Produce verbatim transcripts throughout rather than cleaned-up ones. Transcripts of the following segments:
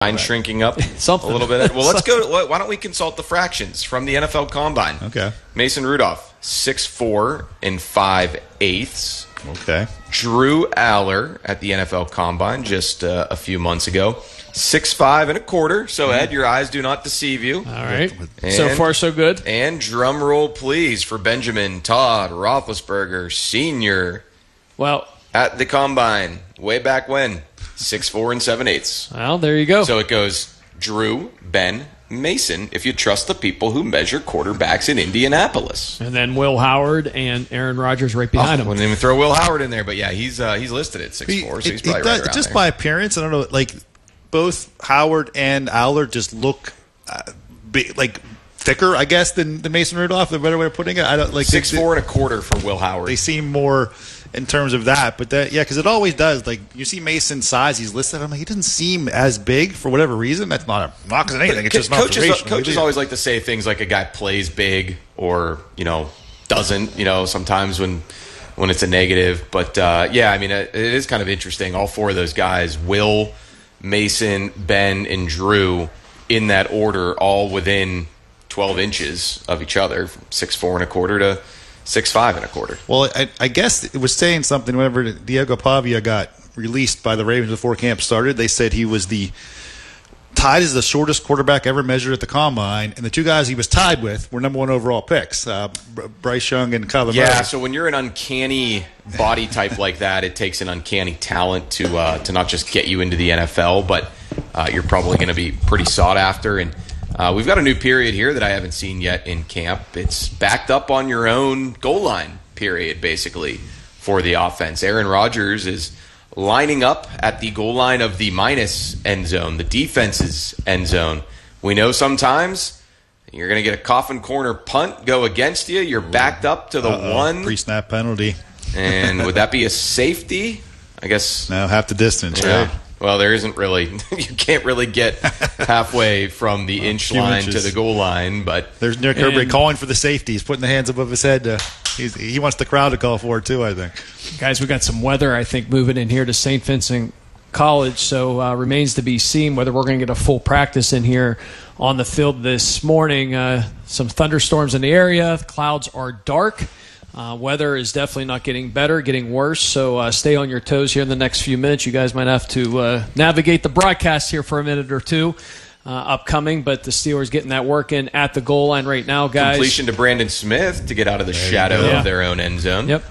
Line shrinking up a little bit. Well, let's go. Why don't we consult the fractions from the N F L Combine? Okay. Mason Rudolph, six foot four and five eighths. Okay. Drew Aller at the N F L Combine just uh, a few months ago, six five and a quarter. So, Ed, your eyes do not deceive you. All right. And, so far, so good. And drum roll, please, for Benjamin Todd Roethlisberger Senior Well, at the Combine, way back when, six four and seven eighths. Well, there you go. So it goes Drew, Ben, Mason, if you trust the people who measure quarterbacks in Indianapolis. And then Will Howard and Aaron Rodgers right behind oh, him. Wouldn't even throw Will Howard in there, but yeah, he's uh, he's listed at six foot four, so he's it, probably it right does, around just there. by appearance. I don't know, like both Howard and Aller just look uh, big, like thicker, I guess, than the Mason Rudolph. The better way of putting it. I don't like six they, four and a quarter for Will Howard. They seem more in terms of that, but that yeah, because it always does. Like you see Mason's size, he's listed. I'm like, he doesn't seem as big for whatever reason. That's not a knock on anything. It's just an coaches, observation. coaches always like to say things like a guy plays big or you know doesn't. You know, sometimes when when it's a negative. But uh, yeah, I mean, it, it is kind of interesting. All four of those guys, Will, Mason, Ben, and Drew, in that order, all within twelve inches of each other, from six four and a quarter to six five and a quarter. Well, I, I guess it was saying something whenever Diego Pavia got released by the Ravens before camp started. They said he was the tied as the shortest quarterback ever measured at the Combine, and the two guys he was tied with were number one overall picks, uh, Bryce Young and Kyler Murray. Yeah, so when you're an uncanny body type like that, it takes an uncanny talent to uh, to not just get you into the N F L, but uh, you're probably going to be pretty sought after. And uh, we've got a new period here that I haven't seen yet in camp. It's backed up on your own goal line period, basically, for the offense. Aaron Rodgers is lining up at the goal line of the minus end zone, the defense's end zone. We know sometimes you're going to get a coffin corner punt go against you. You're backed up to the Uh-oh. one. Pre-snap penalty. And would that be a safety? I guess. No, half the distance, Yeah. right? Well, there isn't really. You can't really get halfway from the inch few line inches. to the goal line. But There's Nick Herbert calling for the safety. He's putting the hands above his head. To, he's, he wants the crowd to call for it, too, I think. Guys, we got some weather, I think, moving in here to Saint Vincent College, so uh, remains to be seen whether we're going to get a full practice in here on the field this morning. Uh, some thunderstorms in the area. The clouds are dark. Uh, weather is definitely not getting better, getting worse, so uh, stay on your toes here in the next few minutes. You guys might have to uh, navigate the broadcast here for a minute or two uh, upcoming, but the Steelers getting that work in at the goal line right now, guys. Completion to Brandon Smith to get out of the There shadow Yeah. of their own end zone. Yep.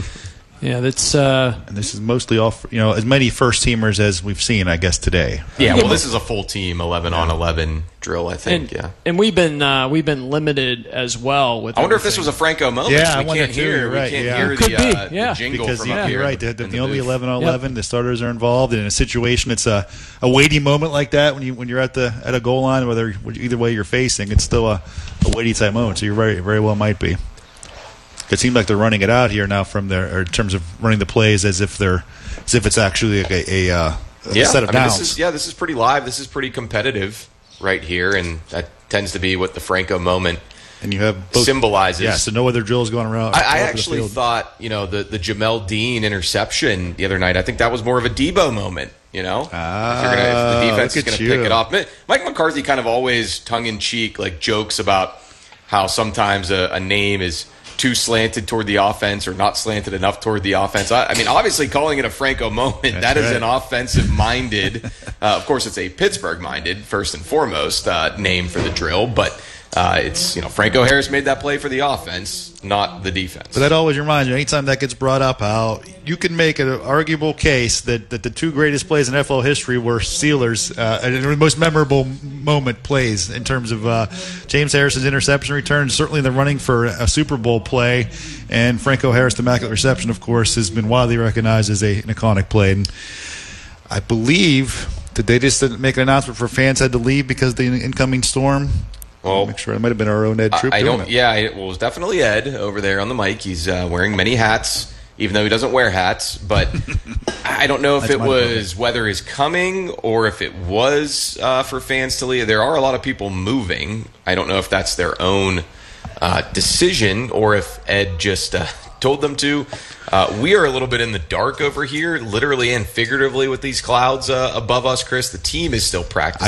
Yeah, that's uh, And this is mostly all, for, you know, as many first-teamers as we've seen, I guess, today. Yeah, well, this is a full team, eleven on eleven drill, I think. and, yeah. and we've been uh, we've been limited as well with. I wonder if this everything. was a Franco moment. Yeah, I we wonder can't too. hear. You're we right, can't yeah. hear Could the, be, uh, yeah. the jingle Because from you- up you're here. right. The, the, in the only booth. eleven on Yep. eleven, the starters are involved. And in a situation, it's a, a weighty moment like that when you when you're at the at a goal line, whether either way you're facing, it's still a, a weighty type moment. So you're very very well might be. It seems like they're running it out here now from their or in terms of running the plays as if they're as if it's actually like a, a, uh, a Yeah, set of I mean, downs. this is, yeah, this is pretty live. This is pretty competitive right here, and that tends to be what the Franco moment and you have both, symbolizes. Yeah, so no other drills going around. I, I all over the actually field. thought, you know, the, the Jamel Dean interception the other night, I think that was more of a Debo moment, you know? Ah, if, you're gonna, if the defense look is going at to you. pick it off. Mike McCarthy kind of always tongue-in-cheek, like, jokes about how sometimes a, a name is too slanted toward the offense or not slanted enough toward the offense. I, I mean, obviously calling it a Franco moment, That's that is right. an offensive-minded, uh, of course it's a Pittsburgh-minded, first and foremost, uh, name for the drill, but uh, it's, you know, Franco Harris made that play for the offense, not the defense. But that always reminds me, anytime that gets brought up, how you can make an arguable case that, that the two greatest plays in N F L history were Steelers, uh, and the most memorable moment plays in terms of uh, James Harris's interception return, certainly the running for a Super Bowl play, and Franco Harris' immaculate reception, of course, has been widely recognized as a, an iconic play. And I believe that they just didn't make an announcement for fans had to leave because of the incoming storm. Well, make sure it might have been our own Ed Troop. I, I doing don't. it. Yeah, it well, it was definitely Ed over there on the mic. He's uh, wearing many hats, even though he doesn't wear hats. But I don't know if That's it my was weather is coming or if it was uh, for fans to leave. There are a lot of people moving. I don't know if that's their own uh, decision or if Ed just uh, told them to. Uh, we are a little bit in the dark over here, literally and figuratively, with these clouds uh, above us, Chris. The team is still practicing.